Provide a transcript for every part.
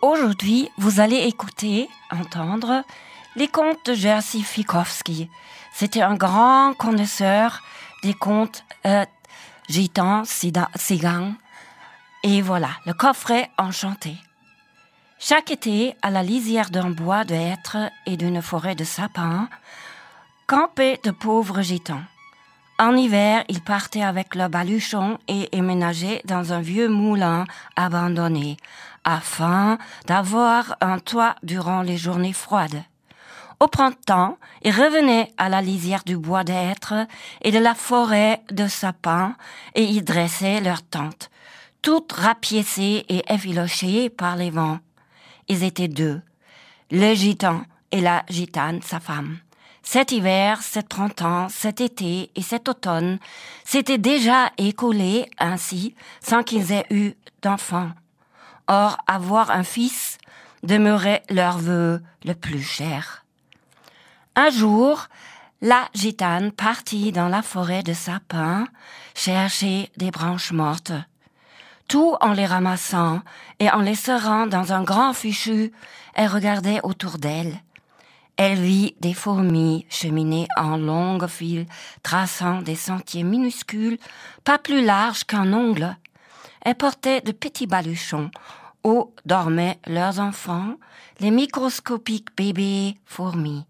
Aujourd'hui, vous allez entendre les contes de Jerzy Fikowski. C'était un grand connaisseur des contes gitans, tziganes. Et voilà, le coffret enchanté. Chaque été, à la lisière d'un bois de hêtres et d'une forêt de sapins, campaient de pauvres gitans. En hiver, ils partaient avec leurs baluchons et emménageaient dans un vieux moulin abandonné, afin d'avoir un toit durant les journées froides. Au printemps, ils revenaient à la lisière du bois de hêtres et de la forêt de sapins et y dressaient leurs tentes, toutes rapiécées et effilochées par les vents. Ils étaient deux, le gitan et la gitane, sa femme. Cet hiver, cet printemps, cet été et cet automne s'étaient déjà écoulés ainsi sans qu'ils aient eu d'enfants. Or, avoir un fils demeurait leur vœu le plus cher. Un jour, la gitane partit dans la forêt de sapins chercher des branches mortes. Tout en les ramassant et en les serrant dans un grand fichu, elle regardait autour d'elle. Elle vit des fourmis cheminer en longues files, traçant des sentiers minuscules, pas plus larges qu'un ongle. Elles portaient de petits baluchons où dormaient leurs enfants, les microscopiques bébés fourmis.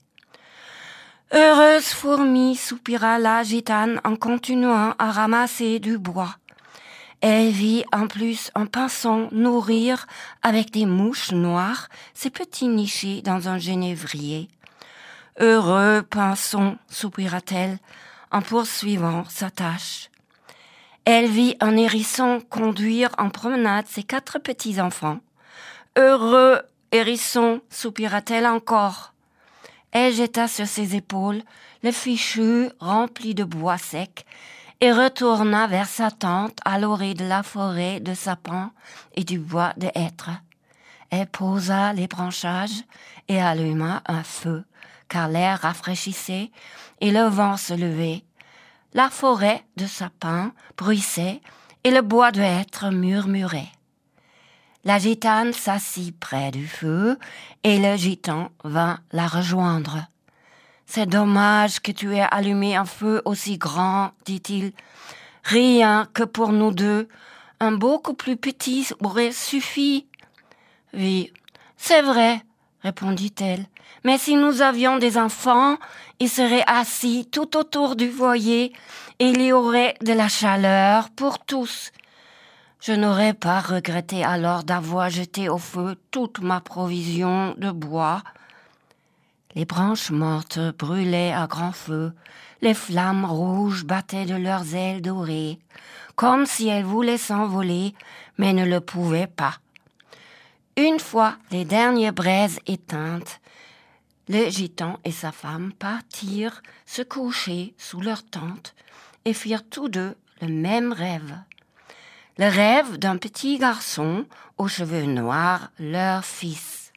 Heureuse fourmi, soupira la gitane en continuant à ramasser du bois. Elle vit en plus un pinson nourrir avec des mouches noires ses petits nichés dans un genévrier. Heureux pinson, soupira-t-elle en poursuivant sa tâche. Elle vit un hérisson conduire en promenade ses 4 petits-enfants. Heureux hérisson, soupira-t-elle encore. Elle jeta sur ses épaules le fichu rempli de bois sec et retourna vers sa tente à l'orée de la forêt de sapins et du bois de hêtres. Elle posa les branchages et alluma un feu, car l'air rafraîchissait et le vent se levait. La forêt de sapins bruissait et le bois de hêtres murmurait. La gitane s'assit près du feu et le gitan vint la rejoindre. « C'est dommage que tu aies allumé un feu aussi grand, dit-il. Rien que pour nous deux, un beaucoup plus petit aurait suffi. »« Oui, c'est vrai, répondit-elle. Mais si nous avions des enfants, ils seraient assis tout autour du foyer et il y aurait de la chaleur pour tous. Je n'aurais pas regretté alors d'avoir jeté au feu toute ma provision de bois. » Les branches mortes brûlaient à grand feu, les flammes rouges battaient de leurs ailes dorées, comme si elles voulaient s'envoler, mais ne le pouvaient pas. Une fois les dernières braises éteintes, le gitan et sa femme partirent se coucher sous leur tente et firent tous deux le même rêve. Le rêve d'un petit garçon aux cheveux noirs, leur fils.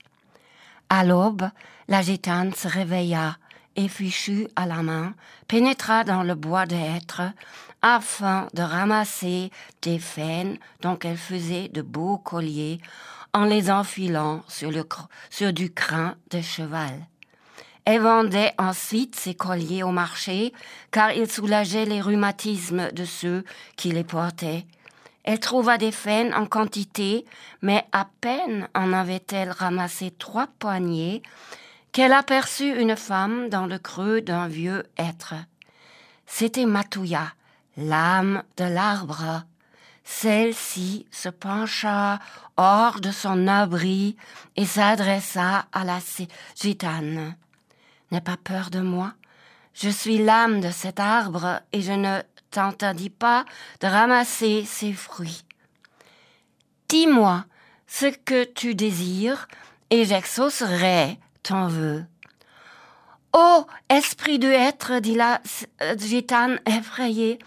À l'aube, la gitane se réveilla et, fichu à la main, pénétra dans le bois de hêtres afin de ramasser des faines dont elle faisait de beaux colliers en les enfilant sur du crin de cheval. Elle vendait ensuite ces colliers au marché car ils soulageaient les rhumatismes de ceux qui les portaient. Elle trouva des faines en quantité, mais à peine en avait-elle ramassé 3 poignées qu'elle aperçut une femme dans le creux d'un vieux hêtre. C'était Matouya, l'âme de l'arbre. Celle-ci se pencha hors de son abri et s'adressa à la gitane. « N'aie pas peur de moi, je suis l'âme de cet arbre et je ne t'interdis pas de ramasser ses fruits. Dis-moi ce que tu désires et j'exaucerai ton vœu. »« Oh, esprit de hêtre, dit la gitane effrayée,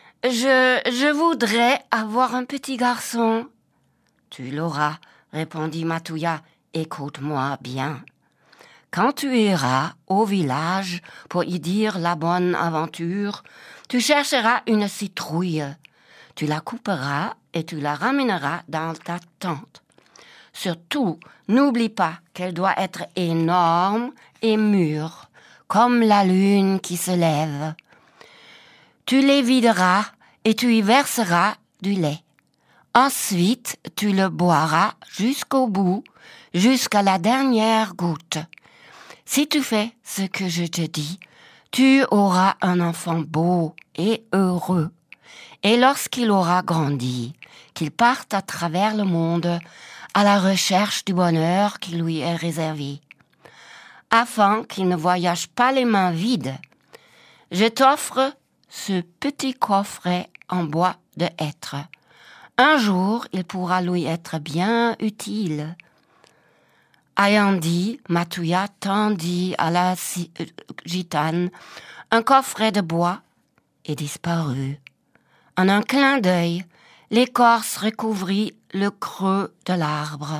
je voudrais avoir un petit garçon. »« Tu l'auras, répondit Matouya, écoute-moi bien. Quand tu iras au village pour y dire la bonne aventure, tu chercheras une citrouille. Tu la couperas et tu la ramèneras dans ta tente. Surtout, n'oublie pas qu'elle doit être énorme et mûre, comme la lune qui se lève. Tu les videras et tu y verseras du lait. Ensuite, tu le boiras jusqu'au bout, jusqu'à la dernière goutte. Si tu fais ce que je te dis, tu auras un enfant beau et heureux. Et lorsqu'il aura grandi, qu'il parte à travers le monde à la recherche du bonheur qui lui est réservé, afin qu'il ne voyage pas les mains vides, je t'offre ce petit coffret en bois de hêtre. Un jour, il pourra lui être bien utile. Ayant dit, Matouya tendit à la gitane un coffret de bois et disparut. En un clin d'œil, l'écorce recouvrit le creux de l'arbre.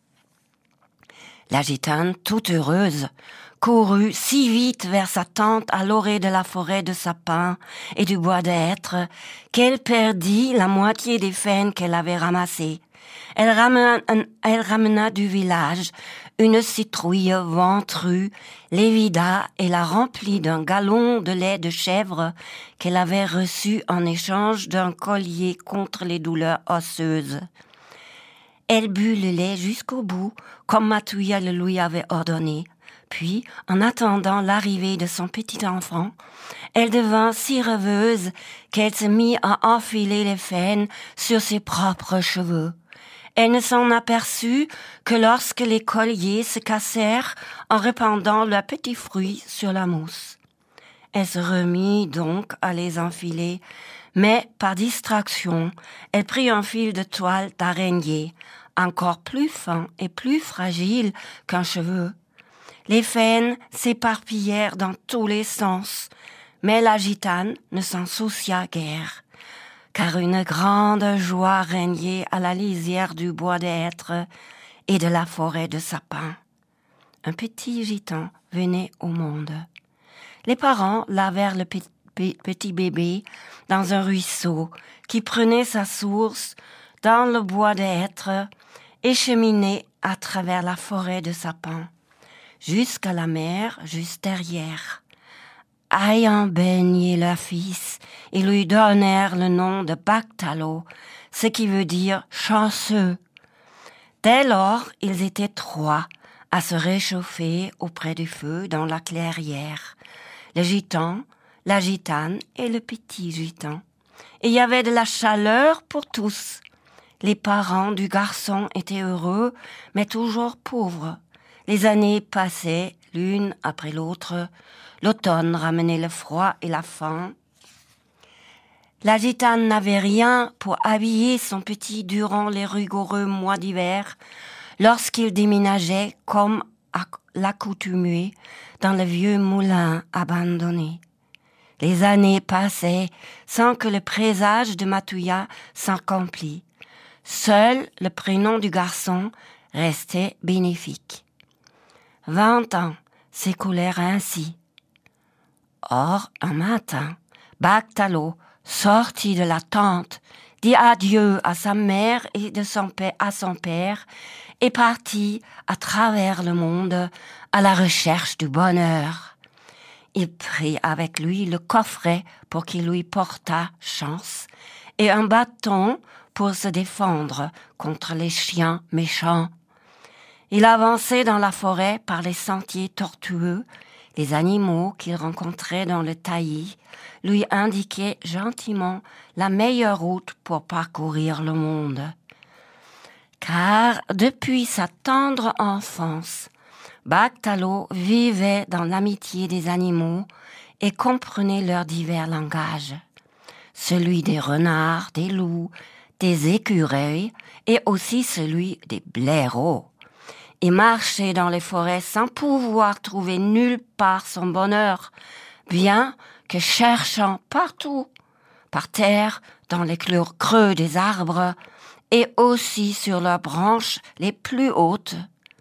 La gitane, toute heureuse, courut si vite vers sa tente à l'orée de la forêt de sapins et du bois de hêtre qu'elle perdit la moitié des faines qu'elle avait ramassées. Elle ramena du village une citrouille ventrue, les vida et la remplit d'un gallon de lait de chèvre qu'elle avait reçu en échange d'un collier contre les douleurs osseuses. Elle but le lait jusqu'au bout, comme Matouya le lui avait ordonné. Puis, en attendant l'arrivée de son petit enfant, elle devint si rêveuse qu'elle se mit à enfiler les faines sur ses propres cheveux. Elle ne s'en aperçut que lorsque les colliers se cassèrent en répandant leurs petits fruits sur la mousse. Elle se remit donc à les enfiler, mais par distraction, elle prit un fil de toile d'araignée, encore plus fin et plus fragile qu'un cheveu. Les faines s'éparpillèrent dans tous les sens, mais la gitane ne s'en soucia guère, car une grande joie régnait à la lisière du bois de hêtre et de la forêt de sapins. Un petit gitan venait au monde. Les parents lavèrent le petit bébé dans un ruisseau qui prenait sa source dans le bois de hêtre et cheminait à travers la forêt de sapins, jusqu'à la mer juste derrière. Ayant baigné leur fils, ils lui donnèrent le nom de Bactalo, ce qui veut dire chanceux. Dès lors, ils étaient 3 à se réchauffer auprès du feu dans la clairière. Le gitan, la gitane et le petit gitan. Et il y avait de la chaleur pour tous. Les parents du garçon étaient heureux, mais toujours pauvres. Les années passaient l'une après l'autre. L'automne ramenait le froid et la faim. La gitane n'avait rien pour habiller son petit durant les rigoureux mois d'hiver, lorsqu'il déménageait comme à l'accoutumée dans le vieux moulin abandonné. Les années passaient sans que le présage de Matouya s'accomplît. Seul le prénom du garçon restait bénéfique. 20 ans s'écoulèrent ainsi. Or, un matin, Bactalo sortit de la tente, dit adieu à sa mère et à son père, et partit à travers le monde à la recherche du bonheur. Il prit avec lui le coffret pour qu'il lui portât chance, et un bâton pour se défendre contre les chiens méchants. Il avançait dans la forêt par les sentiers tortueux. Les animaux qu'il rencontrait dans le taillis lui indiquaient gentiment la meilleure route pour parcourir le monde. Car depuis sa tendre enfance, Bactalo vivait dans l'amitié des animaux et comprenait leurs divers langages, celui des renards, des loups, des écureuils et aussi celui des blaireaux. Il marchait dans les forêts sans pouvoir trouver nulle part son bonheur, bien que cherchant partout, par terre, dans les creux des arbres, et aussi sur leurs branches les plus hautes.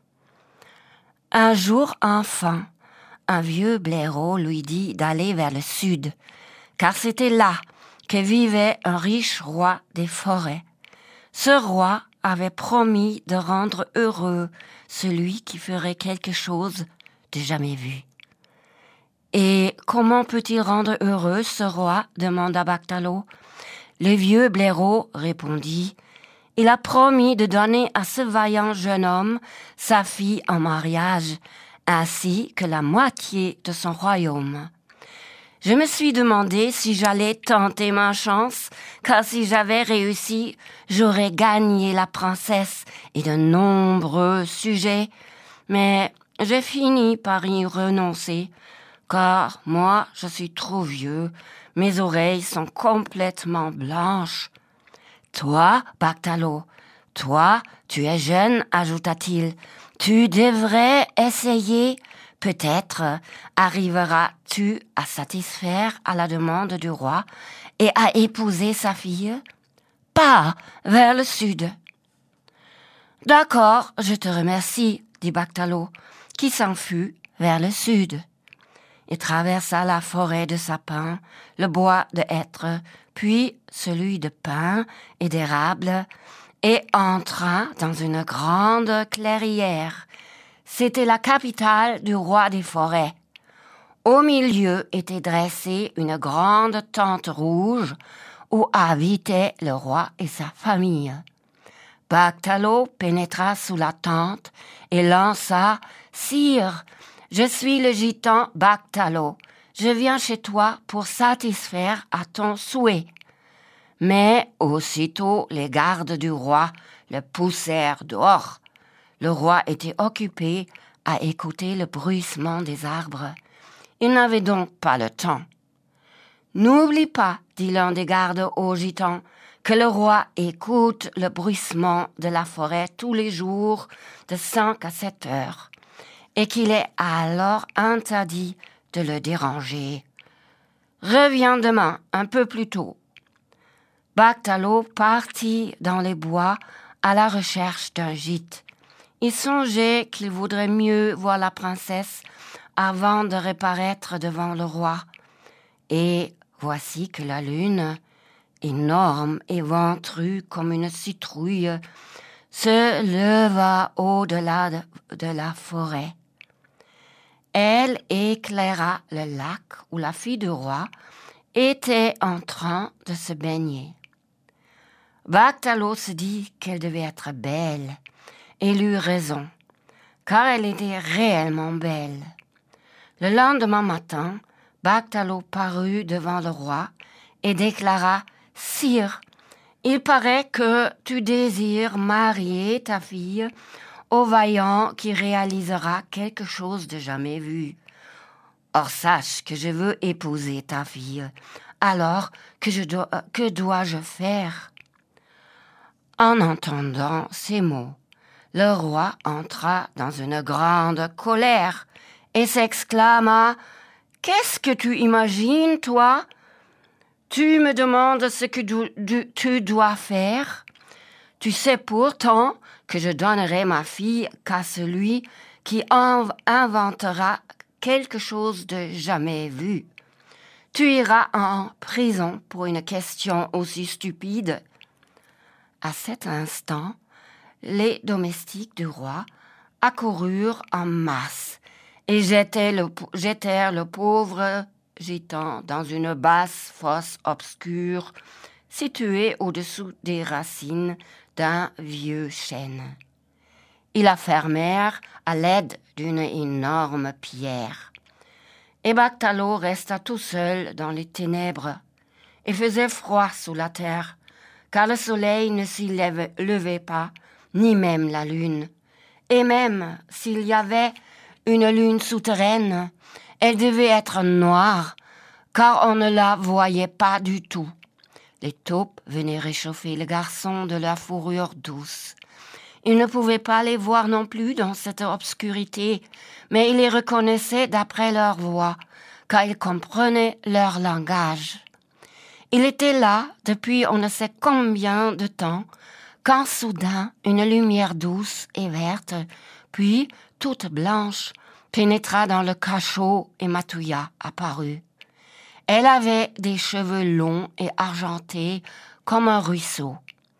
Un jour enfin, un vieux blaireau lui dit d'aller vers le sud, car c'était là que vivait un riche roi des forêts. Ce roi avait promis de rendre heureux celui qui ferait quelque chose de jamais vu. « Et comment peut-il rendre heureux ce roi ?» demanda Baktalo. Le vieux blaireau répondit « Il a promis de donner à ce vaillant jeune homme sa fille en mariage, ainsi que la moitié de son royaume. » Je me suis demandé si j'allais tenter ma chance, car si j'avais réussi, j'aurais gagné la princesse et de nombreux sujets. Mais j'ai fini par y renoncer, car moi, je suis trop vieux, mes oreilles sont complètement blanches. Toi, Baktalo, toi, tu es jeune, ajouta-t-il, tu devrais essayer. Peut-être arriveras-tu à satisfaire à la demande du roi et à épouser sa fille? Pas vers le sud. D'accord, je te remercie, dit Baktalo, qui s'en fut vers le sud. Il traversa la forêt de sapins, le bois de hêtres, puis celui de pins et d'érable, et entra dans une grande clairière. C'était la capitale du roi des forêts. Au milieu était dressée une grande tente rouge où habitaient le roi et sa famille. Baktalo pénétra sous la tente et lança « Sire, je suis le gitan Baktalo. Je viens chez toi pour satisfaire à ton souhait. » Mais aussitôt les gardes du roi le poussèrent dehors. Le roi était occupé à écouter le bruissement des arbres. Il n'avait donc pas le temps. « N'oublie pas, dit l'un des gardes au gitan, que le roi écoute le bruissement de la forêt tous les jours de 5 à 7 heures et qu'il est alors interdit de le déranger. Reviens demain un peu plus tôt. » Baktalo partit dans les bois à la recherche d'un gîte. Il songeait qu'il vaudrait mieux voir la princesse avant de reparaître devant le roi. Et voici que la lune, énorme et ventrue comme une citrouille, se leva au-delà de la forêt. Elle éclaira le lac où la fille du roi était en train de se baigner. Baktalo se dit qu'elle devait être belle, et il eut raison, car elle était réellement belle. Le lendemain matin, Baktalo parut devant le roi et déclara « Sire, il paraît que tu désires marier ta fille au vaillant qui réalisera quelque chose de jamais vu. Or sache que je veux épouser ta fille. Alors, que dois-je faire ?» En entendant ces mots, le roi entra dans une grande colère et s'exclama « Qu'est-ce que tu imagines, toi? Tu me demandes ce que tu dois faire? Tu sais pourtant que je donnerai ma fille qu'à celui qui inventera quelque chose de jamais vu. Tu iras en prison pour une question aussi stupide. » À cet instant, les domestiques du roi accoururent en masse et jetèrent le pauvre gitan dans une basse fosse obscure située au-dessous des racines d'un vieux chêne. Ils la fermèrent à l'aide d'une énorme pierre. Et Baktalo resta tout seul dans les ténèbres. Il faisait froid sous la terre, car le soleil ne s'y levait pas, ni même la lune. Et même s'il y avait une lune souterraine, elle devait être noire, car on ne la voyait pas du tout. Les taupes venaient réchauffer le garçon de leur fourrure douce. Il ne pouvait pas les voir non plus dans cette obscurité, mais il les reconnaissait d'après leur voix, car il comprenait leur langage. Il était là depuis on ne sait combien de temps, quand soudain une lumière douce et verte, puis toute blanche, pénétra dans le cachot et Matouya apparut. Elle avait des cheveux longs et argentés comme un ruisseau.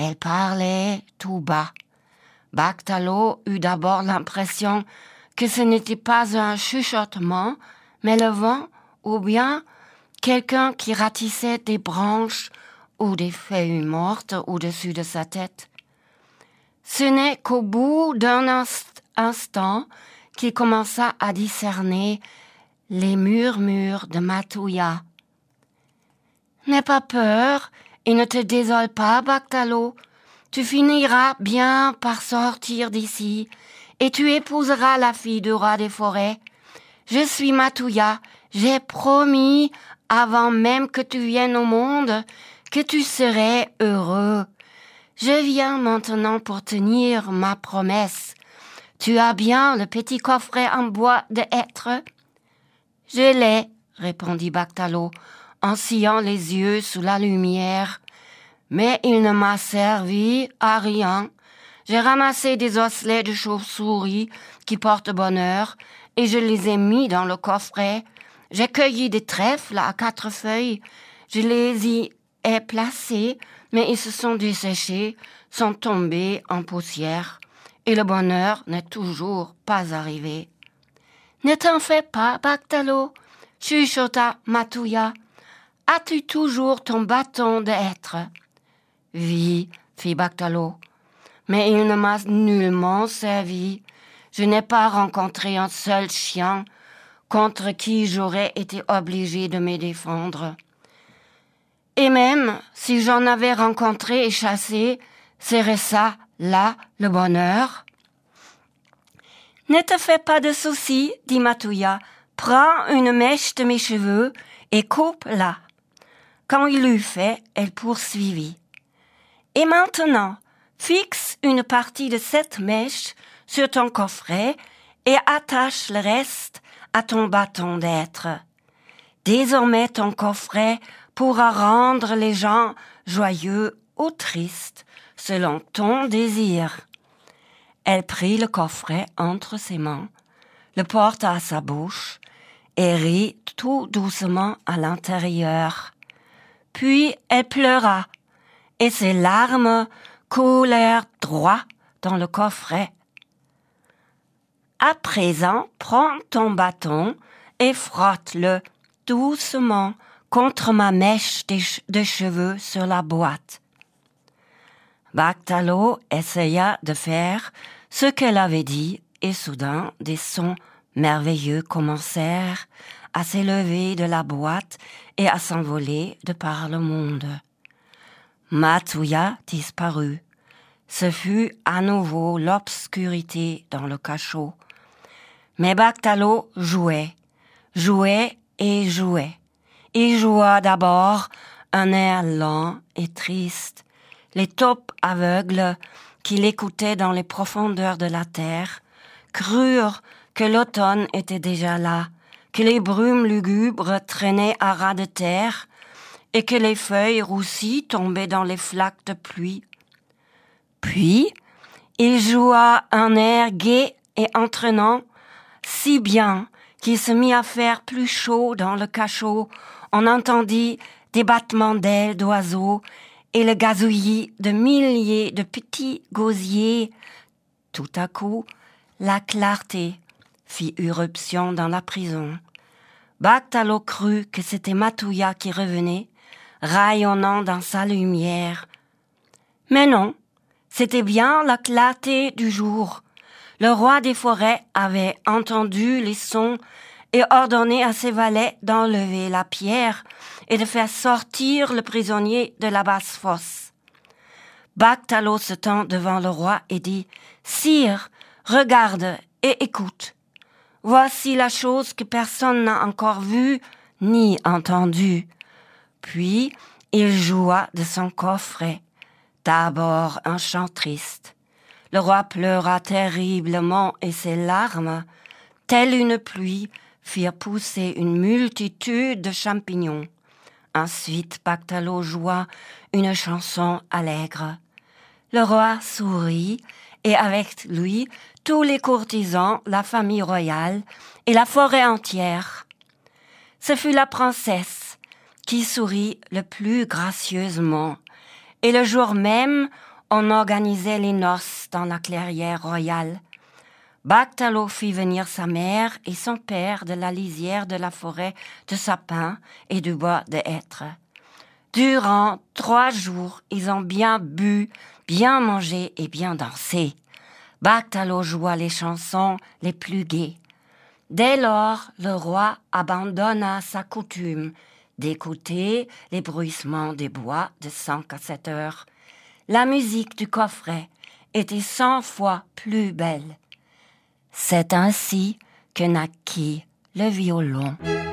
Elle parlait tout bas. Bactalo eut d'abord l'impression que ce n'était pas un chuchotement, mais le vent ou bien quelqu'un qui ratissait des branches ou des feuilles mortes au-dessus de sa tête. Ce n'est qu'au bout d'un instant qu'il commença à discerner les murmures de Matouya. « N'aie pas peur et ne te désole pas, Bactalo. Tu finiras bien par sortir d'ici et tu épouseras la fille du roi des forêts. Je suis Matouya, j'ai promis avant même que tu viennes au monde que tu serais heureux. Je viens maintenant pour tenir ma promesse. Tu as bien le petit coffret en bois de hêtre? »« Je l'ai, » répondit Bactalo, en sillant les yeux sous la lumière. « Mais il ne m'a servi à rien. J'ai ramassé des osselets de chauve-souris qui portent bonheur et je les ai mis dans le coffret. J'ai cueilli des trèfles à 4 feuilles. Je les y ai placés, mais ils se sont desséchés, sont tombés en poussière. Et le bonheur n'est toujours pas arrivé. »« Ne t'en fais pas, Bactalo, » chuchota Matouya. « As-tu toujours ton bâton de hêtre ?»« Oui, » fit Bactalo, « mais il ne m'a nullement servi. Je n'ai pas rencontré un seul chien contre qui j'aurais été obligé de me défendre. Et même si j'en avais rencontré et chassé, serait ça, là, le bonheur? »« Ne te fais pas de soucis, dit Matouya. Prends une mèche de mes cheveux et coupe-la. » Quand il l'eut fait, elle poursuivit. « Et maintenant, fixe une partie de cette mèche sur ton coffret et attache le reste à ton bâton d'hêtre. Désormais, ton coffret pourra rendre les gens joyeux ou tristes, selon ton désir. » Elle prit le coffret entre ses mains, le porta à sa bouche et rit tout doucement à l'intérieur. Puis elle pleura, et ses larmes coulèrent droit dans le coffret. « À présent, prends ton bâton et frotte-le doucement contre ma mèche de cheveux sur la boîte. » Bactalo essaya de faire ce qu'elle avait dit et soudain des sons merveilleux commencèrent à s'élever de la boîte et à s'envoler de par le monde. Matouya disparut. Ce fut à nouveau l'obscurité dans le cachot. Mais Bactalo jouait et jouait. Il joua d'abord un air lent et triste. Les taupes aveugles qui l'écoutaient dans les profondeurs de la terre crurent que l'automne était déjà là, que les brumes lugubres traînaient à ras de terre et que les feuilles roussies tombaient dans les flaques de pluie. Puis, il joua un air gai et entraînant, si bien qu'il se mit à faire plus chaud dans le cachot. On entendit des battements d'ailes d'oiseaux et le gazouillis de milliers de petits gosiers. Tout à coup, la clarté fit irruption dans la prison. Bactalo crut que c'était Matouya qui revenait, rayonnant dans sa lumière. Mais non, c'était bien la clarté du jour. Le roi des forêts avait entendu les sons et ordonné à ses valets d'enlever la pierre et de faire sortir le prisonnier de la basse fosse. Bactalo se tint devant le roi et dit « Sire, regarde et écoute. Voici la chose que personne n'a encore vue ni entendue. » Puis il joua de son coffret, d'abord un chant triste. Le roi pleura terriblement et ses larmes, telle une pluie, firent pousser une multitude de champignons. Ensuite, Bactalo joua une chanson allègre. Le roi sourit et avec lui tous les courtisans, la famille royale et la forêt entière. Ce fut la princesse qui sourit le plus gracieusement. Et le jour même On organisait les noces dans la clairière royale. Bactalo fit venir sa mère et son père de la lisière de la forêt de sapins et du bois de hêtres. Durant 3 jours, ils ont bien bu, bien mangé et bien dansé. Bactalo joua les chansons les plus gaies. Dès lors, le roi abandonna sa coutume d'écouter les bruissements des bois de 100 heures. La musique du coffret était 100 fois plus belle. C'est ainsi que naquit le violon.